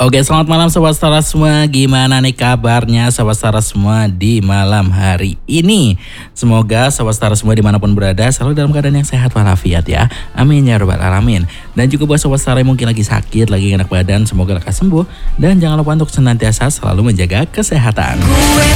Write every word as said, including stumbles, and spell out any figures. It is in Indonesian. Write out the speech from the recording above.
Oke, selamat malam Sobat Setara semua. Gimana nih kabarnya Sobat Setara semua di malam hari ini? Semoga Sobat Setara semua dimanapun berada selalu dalam keadaan yang sehat walafiat ya. Amin ya robbal alamin. Dan juga buat Sobat Setara yang mungkin lagi sakit, lagi gak enak badan, semoga lekas sembuh. Dan jangan lupa untuk senantiasa selalu menjaga kesehatan.